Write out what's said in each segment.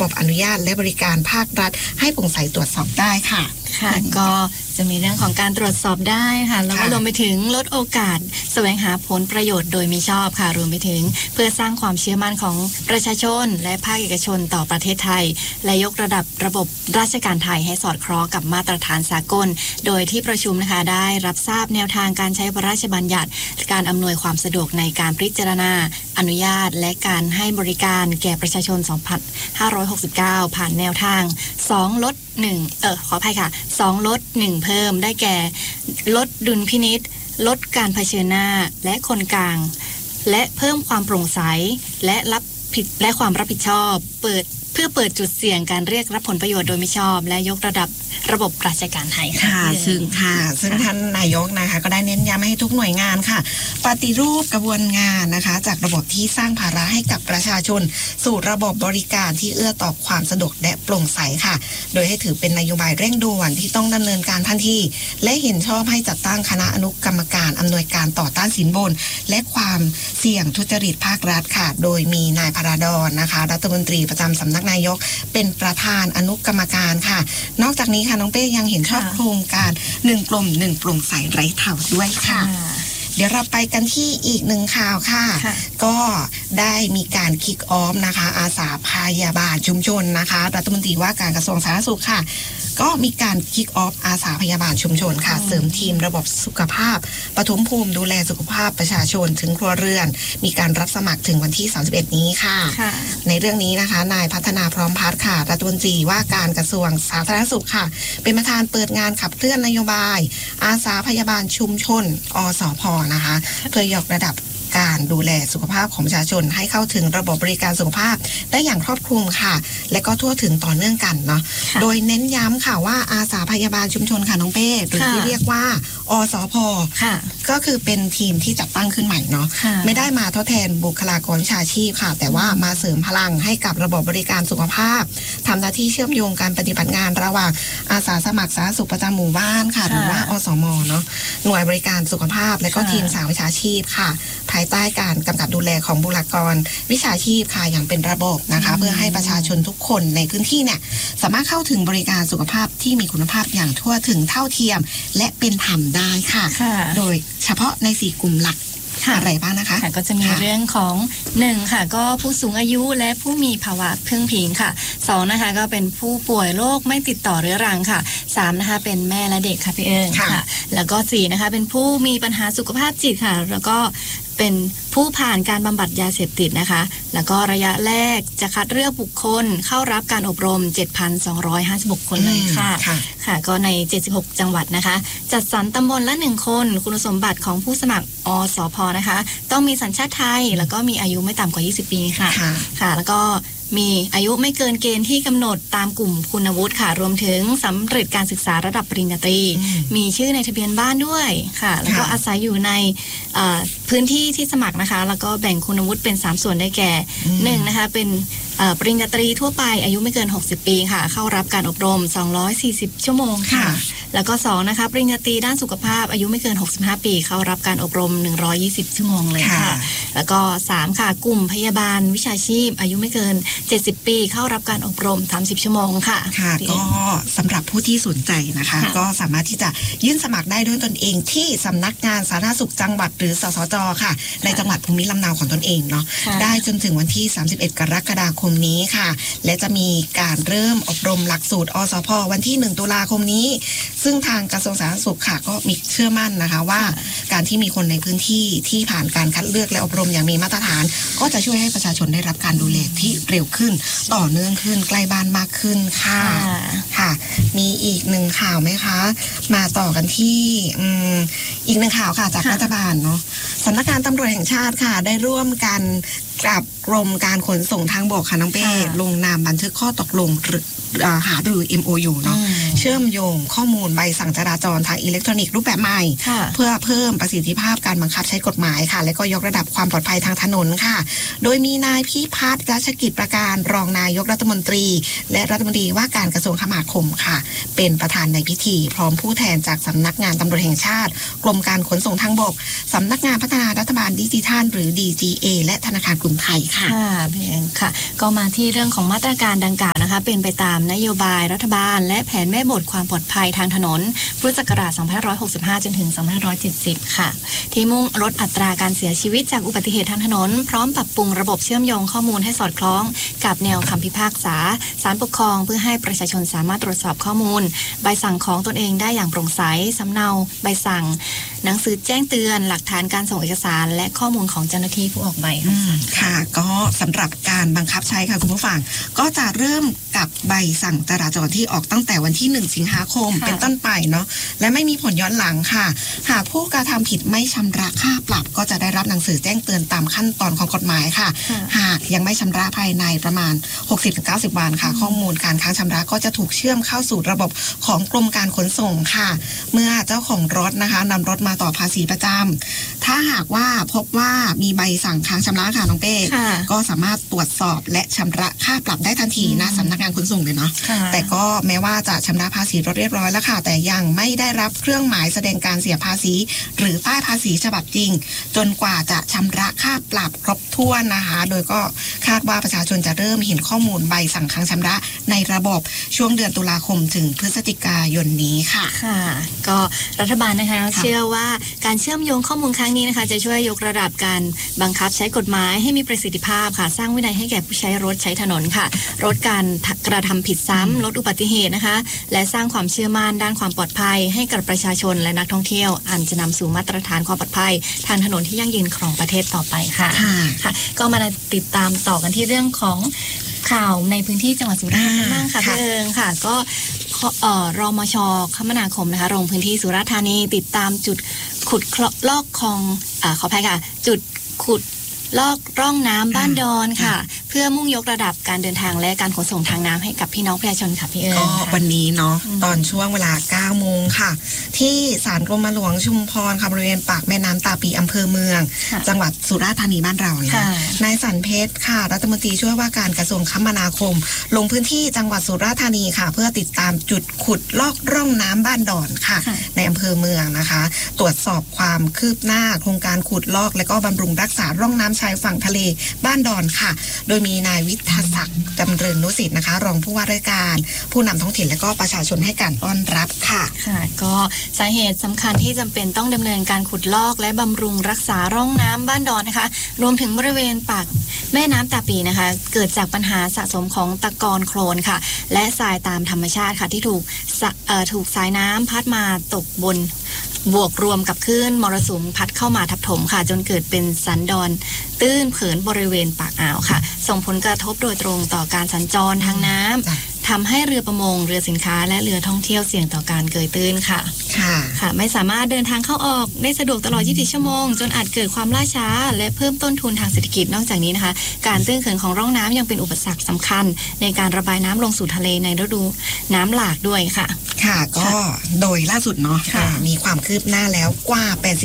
บบอนุญาตและบริการภาครัฐให้โปร่งใสตรวจสอบได้ค่ะค่ะก็จะมีเรื่องของการตรวจสอบได้ค่ะแล้วก็รวมไปถึงลดโอกาสแสวงหาผลประโยชน์โดยมิชอบค่ะรวมไปถึงเพื่อสร้างความเชื่อมั่นของประชาชนและภาคเอกชนต่อประเทศไทยและยกระดับระบบราชการไทยให้สอดคล้องกับมาตรฐานสากลโดยที่ประชุมนะคะได้รับทราบแนวทางการใช้พระราชบัญญัติการอำนวยความสะดวกในการพิจารณาอนุญาตและการให้บริการแก่ประชาชน 2569 ผ่านแนวทาง2ลด1ขออภัยค่ะ2ลด1เพิ่มได้แก่ลดดุลพินิจลดการเผชิญหน้าและคนกลางและเพิ่มความโปร่งใสและความรับผิดชอบเพื่อเปิดจุดเสี่ยงการเรียกรับผลประโยชน์โดยมิชอบและยกระดับระบบราชการไทยค่ะซึ่งท่านนายกนะคะก็ได้เน้นย้ำให้ทุกหน่วยงานค่ะปฏิรูปกระบวนงานนะคะจากระบบที่สร้างภาระให้กับประชาชนสู่ระบบบริการที่เอื้อต่อความสะดวกและโปร่งใสค่ะโดยให้ถือเป็นนโยบายเร่งด่วนที่ต้องดำเนินการทันทีและเห็นชอบให้จัดตั้งคณะอนุกรรมการอำนวยการต่อต้านสินบนและความเสี่ยงทุจริตภาครัฐค่ะโดยมีนายพราดอนนะคะรัฐมนตรีประจำสำนักนายกเป็นประธานอนุกรรมการค่ะนอกจากนี้ค่ะน้องเป้ยังเห็นชอบโครงการ1กลุ่ม1โปร่งใสไร้เถ่าด้วยค่ะเดี๋ยวเราไปกันที่อีกหนึ่งข่าวค่ะก็ได้มีการคิกออฟนะคะอาสาพยาบาลชุมชนนะคะรัฐมนตรีว่าการกระทรวงสาธารณสุขค่ะก็มีการคิกออฟอาสาพยาบาลชุมชนค่ะเสริมทีมระบบสุขภาพปฐมภูมิดูแลสุขภาพประชาชนถึงครัวเรือนมีการรับสมัครถึงวันที่31นี้ค่ะในเรื่องนี้นะคะนายพัฒนาพร้อมพัฒน์ค่ะรัฐมนตรีว่าการกระทรวงสาธารณสุขค่ะเป็นประธานเปิดงานขับเคลื่อนนโยบายอาสาพยาบาลชุมชนอสพ.นะคะเพื่อยกระดับการดูแลสุขภาพของประชาชนให้เข้าถึงระบบบริการสุขภาพได้อย่างครอบคลุมค่ะและก็ทั่วถึงต่อเนื่องกันเนาะโดยเน้นย้ำค่ะว่าอาสาพยาบาลชุมชนค่ะน้องเป้หรือที่เรียกว่าอสพ.ก็คือเป็นทีมที่จัดตั้งขึ้นใหม่เนาะไม่ได้มาทดแทนบุคลากรวิชาชีพค่ะแต่ว่ามาเสริมพลังให้กับระบบบริการสุขภาพทำหน้าที่เชื่อมโยงการปฏิบัติงานระหว่างอาสาสมัครสาธารณสุขประจำหมู่บ้านค่ะหรือว่าอสม.เนาะหน่วยบริการสุขภาพและก็ทีมสาวิชาชีพค่ะภายใต้การกำกับดูแลของบุคลากรวิชาชีพค่ะอย่างเป็นระบบนะคะเพื่อให้ประชาชนทุกคนในพื้นที่เนี่ยสามารถเข้าถึงบริการสุขภาพที่มีคุณภาพอย่างทั่วถึงเท่าเทียมและเป็นธรรมได้ค่ะโดยเฉพาะใน4กลุ่มหลักอะไรบ้างนะคะก็จะมีเรื่องของ1ค่ะก็ผู้สูงอายุและผู้มีภาวะพึ่งพิงค่ะ2นะคะก็เป็นผู้ป่วยโรคไม่ติดต่อเรื้อรังค่ะ3นะคะเป็นแม่และเด็กค่ะพี่เอิงค่ะแล้วก็4นะคะเป็นผู้มีปัญหาสุขภาพจิตค่ะแล้วก็เป็นผู้ผ่านการบำบัดยาเสพติดนะคะแล้วก็ระยะแรกจะคัดเลือกบุคคลเข้ารับการอบรม 7,256 คนเลยค่ะค่ะก็ใน76จังหวัดนะคะจัดสรรตำบลละ1คนคุณสมบัติของผู้สมัครอสพ.นะคะต้องมีสัญชาติไทยแล้วก็มีอายุไม่ต่ำกว่า20ปีค่ะค่ะแล้วก็มีอายุไม่เกินเกณฑ์ที่กำหนดตามกลุ่มคุณวุฒิค่ะรวมถึงสำเร็จการศึกษาระดับปริญญาตรีมีชื่อในทะเบียนบ้านด้วยค่ะแล้วก็อาศัยอยู่ในพื้นที่ที่สมัครนะคะแล้วก็แบ่งคุณวุฒิเป็น3ส่วนได้แก่1นะคะเป็นปริญญาตรีทั่วไปอายุไม่เกิน60ปีค่ะเข้ารับการอบรม240ชั่วโมงค่ะแล้วก็2นะคะปริญญาตรีด้านสุขภาพอายุไม่เกิน65ปีเข้ารับการอบรม120ชั่วโมงเลยค่ะแล้วก็3ค่ะกลุ่มพยาบาลวิชาชีพอายุไม่เกิน70ปีเข้ารับการอบรม30ชั่วโมงค่ะค่ะก็สำหรับผู้ที่สนใจนะคะก็สามารถที่จะยื่นสมัครได้ด้วยตนเองที่สำนักงานสาธารณสุขจังหวัดหรือสสจ.ค่ะในจังหวัดภูมิลำเนาของตนเองเนาะได้จนถึงวันที่31กรกฎาคมนี้ค่ะและจะมีการเริ่มอบรมหลักสูตรอสพ.วันที่1ตุลาคมนี้ซึ่งทางกระทรวงสาธารณสุขค่ะก็มีเชื่อมั่นนะคะว่าการที่มีคนในพื้นที่ที่ผ่านการคัดเลือกและอบรมอย่างมีมาตรฐานก็จะช่วยให้ประชาชนได้รับการดูแลที่เร็วขึ้นต่อเนื่องขึ้นใกล้บ้านมากขึ้นค่ะค่ะมีอีกหนึ่งข่าวไหมคะมาต่อกันที่อีกหนึ่งข่าวค่ะจากรัฐบาลเนาะสำนักงานตำรวจแห่งชาติค่ะได้ร่วมกันกับกรมการขนส่งทางบกค่ะน้องเป้ลงนามบันทึกข้อตกลงหารือ MOU เนาะเชื่อมโยงข้อมูลใบสั่งจราจรทางอิเล็กทรอนิกส์รูปแบบใหม่เพื่อเพิ่มประสิทธิภาพการบังคับใช้กฎหมายค่ะและก็ยกระดับความปลอดภัยทางถนนค่ะโดยมีนายพิพัฒน์รัชกิจประการรองนายกรัฐมนตรีและรัฐมนตรีว่าการกระทรวงคมนาคมค่ะเป็นประธานในพิธีพร้อมผู้แทนจากสำนักงานตำรวจแห่งชาติกรมการขนส่งทางบกสำนักงานพัฒนารัฐบาลดิจิทัลหรือ DGA และธนาคารกรุงไทยค่ะเพียงค่ะก็มาที่เรื่องของมาตรการดังกล่าวนะคะเป็นไปตามนโยบายรัฐบาลและแผนแม่บทความปลอดภัยทางถนนพุทธศักราช2565จนถึง2570ค่ะที่มุ่งลดอัตราการเสียชีวิตจากอุบัติเหตุทางถนนพร้อมปรับปรุงระบบเชื่อมโยงข้อมูลให้สอดคล้องกับแนวคำพิพากษาศาลปกครองเพื่อให้ประชาชนสามารถตรวจสอบข้อมูลใบสั่งของตนเองได้อย่างโปร่งใสสำเนาใบสั่งหนังสือแจ้งเตือนหลักฐานการส่งเอกสารและข้อมูลของเจ้าหน้าที่ผู้ออกใบค่ะก็สำหรับการบังคับใช้ค่ะคุณผู้ฟังก็จะเริ่มกับใบสั่งจราจรที่ออกตั้งแต่วันที่1สิงหาคมเป็นต้นไปเนาะและไม่มีผลย้อนหลังค่ะหากผู้กระทำผิดไม่ชำระค่าปรับก็จะได้รับหนังสือแจ้งเตือนตามขั้นตอนของกฎหมายค่ะหากยังไม่ชำระภายในประมาณ 60-90 วันค่ะข้อมูลการค้างชำระก็จะถูกเชื่อมเข้าสู่ระบบของกรมการขนส่งค่ะเมื่อเจ้าของรถนะคะนำรถมาต่อภาษีประจำถ้าหากว่าพบว่ามีใบสั่งค้างชำระค่ะน้องเป้ก็สามารถตรวจสอบและชำระค่าปรับได้ทันทีนะสำนักงานขนส่งเลยเนาะแต่ก็แม้ว่าจะชำระภาษีรถเรียบร้อยแล้วค่ะแต่ยังไม่ได้รับเครื่องหมายแสดงการเสียภาษีหรือป้ายภาษีฉบับจริงจนกว่าจะชำระค่าปรับครบถ้วนนะคะโดยก็คาดว่าประชาชนจะเริ่มเห็นข้อมูลใบสั่งค้างชำระในระบบช่วงเดือนตุลาคมถึงพฤศจิกายนนี้ค่ะก็รัฐบาลนะคะเชื่อว่าการเชื่อมโยงข้อมูลครั้งนี้นะคะจะช่วยยกระดับการบังคับใช้กฎหมายให้มีประสิทธิภาพค่ะสร้างวินัยให้แก่ผู้ใช้รถใช้ถนนค่ะลดการกระทำผิดซ้ำลดอุบัติเหตุนะคะและสร้างความเชื่อมั่นด้านความปลอดภัยให้กับประชาชนและนักท่องเที่ยวอันจะนำสู่มาตรฐานความปลอดภัยทางถนนที่ยั่งยืนของประเทศต่อไปค่ะก็มาติดตามต่อกันที่เรื่องของข่าวในพื้นที่จังหวัดสุราษฎร์ธานีบ้างค่ะพี่เอิงค่ะก็รมช.คมนาคมนะคะลงพื้นที่สุราษฎร์ธานีติดตามจุดขุดลอกคลองขออภัยค่ะจุดขุดลอกร่องน้ำบ้านดอนค่ะเพื่อมุ่งยกระดับการเดินทางและการขนส่งทางน้ำให้กับพี่น้องประชาชนค่ะพี่เอิญก็วันนี้เนาะตอนช่วงเวลา 9 โมงค่ะที่ศาลกรมหลวงชุมพรค่ะบริเวณปากแม่น้ำตาปีอำเภอเมืองจังหวัดสุราษฎร์ธานีบ้านเราเนี่ยนายสันเพชรค่ะรัฐมนตรีช่วยว่าการกระทรวงคมนาคมลงพื้นที่จังหวัดสุราษฎร์ธานีค่ะเพื่อติดตามจุดขุดลอกร่องน้ำบ้านดอนค่ะในอำเภอเมืองนะคะตรวจสอบความคืบหน้าโครงการขุดลอกและก็บำรุงรักษาร่องน้ำชายฝั่งทะเลบ้านดอนค่ะโดยมีนายวิทยศักดิ์จำเริญนุสิทธิ์นะคะรองผู้ว่าราชการผู้นำท้องถิ่นและก็ประชาชนให้การต้อนรับค่ะก็สาเหตุสำคัญที่จำเป็นต้องดำเนินการขุดลอกและบำรุงรักษาร่องน้ำบ้านดอนนะคะรวมถึงบริเวณปากแม่น้ำตาปีนะคะเกิดจากปัญหาสะสมของตะกอนโคลนค่ะและทรายตามธรรมชาติค่ะที่ถูกสายน้ำพัดมาตกบนบวกรวมกับคลื่นมรสุมพัดเข้ามาทับถมค่ะจนเกิดเป็นสันดอนตื้นเผินบริเวณปากอ่าวค่ะส่งผลกระทบโดยตรงต่อการสัญจรทางน้ำทำให้เรือประมงเรือสินค้าและเรือท่องเที่ยวเสี่ยงต่อการเกยตื้นค่ะไม่สามารถเดินทางเข้าออกได้สะดวกตลอด24ชั่วโมงจนอาจเกิดความล่าช้าและเพิ่มต้นทุนทางเศรษฐกิจนอกจากนี้นะคะการตื้นเขินของร่องน้ำยังเป็นอุปสรรคสำคัญในการระบายน้ำลงสู่ทะเลในฤดูน้ำหลากด้วยค่ะก็โดยล่าสุดเนาะมีความคืบหน้าแล้วกว่า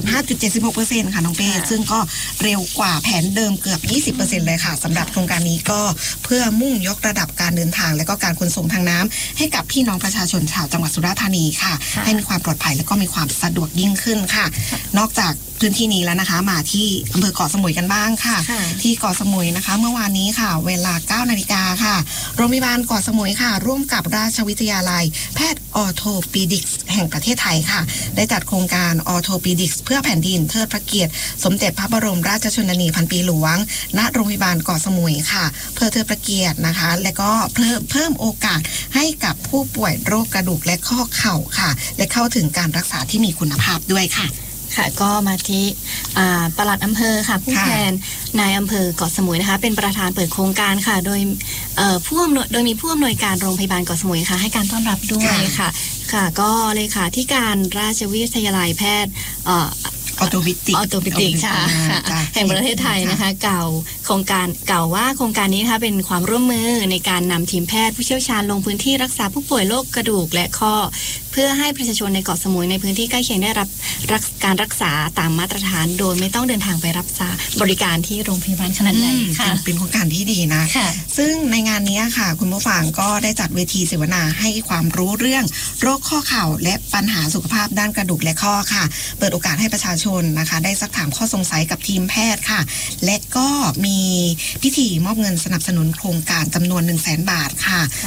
85.76% ค่ะน้องเป้ซึ่งก็เร็วกว่าแผนเดิมเกือบ 20% เลยค่ะสำหรับโครงการนี้ก็เพื่อมุ่งยกระดับการเดินทางและก็การขนส่งทางน้ำให้กับพี่น้องประชาชนชาวจังหวัดสุราษฎร์ธานีค่ะให้มีความปลอดภัยและก็มีความสะดวกยิ่งขึ้นค่ะนอกจากพื้นที่นี้แล้วนะคะมาที่อำเภอเกาะสมุยกันบ้างค่ะที่เกาะสมุยนะคะเมื่อวานนี้ค่ะเวลา 9 นาฬิกาค่ะโรงพยาบาลเกาะสมุยค่ะร่วมกับราชวิทยาลัยแพทย์ออโทปิดิกส์แห่งประเทศไทยค่ะได้จัดโครงการออโทปิดิกส์เพื่อแผ่นดินเทิดพระเกียรติสมเด็จพระบรมราชชนนีพันปีหลวงณโรงพยาบาลเกาะสมุยค่ะเพื่อเทิดพระเกียรตินะคะและก็เพิ่มโอกาสให้กับผู้ป่วยโรคกระดูกและข้อเข่าค่ะและเข้าถึงการรักษาที่มีคุณภาพด้วยค่ะก็มาที่ปลัดอำเภอค่ะผู้แทนนายอำเภอเกาะสมุยนะคะเป็นประธานเปิดโครงการค่ะโดยมีผู้อำนวยการโรงพยาบาลเกาะสมุยค่ะให้การต้อนรับด้วยค่ะก็เลขาธิการราชวิทยาลัยแพทย์ออโตปิติกแห่งประเทศไทยนะคะกล่าวโครงการกล่าวว่าโครงการนี้นะคะเป็นความร่วมมือในการนำทีมแพทย์ผู้เชี่ยวชาญลงพื้นที่รักษาผู้ป่วยโรคกระดูกและข้อเพื่อให้ประชาชนในเกาะสมุยในพื้นที่ใกล้เคียงได้รับการรักษาตามมาตรฐานโดยไม่ต้องเดินทางไปรับบริการที่โรงพยาบาลขนาดใหญ่ค่ะเป็นโครงการที่ดีนะซึ่งในงานนี้ค่ะคุณผู้ฟังก็ได้จัดเวทีเสวนาให้ความรู้เรื่องโรคข้อเข่าและปัญหาสุขภาพด้านกระดูกและข้อค่ะเปิดโอกาสให้ประชาชนนะคะได้ซักถามข้อสงสัยกับทีมแพทย์ค่ะและก็มีพิธีมอบเงินสนับสนุนโครงการจำนวน 100,000 บาทค่ะ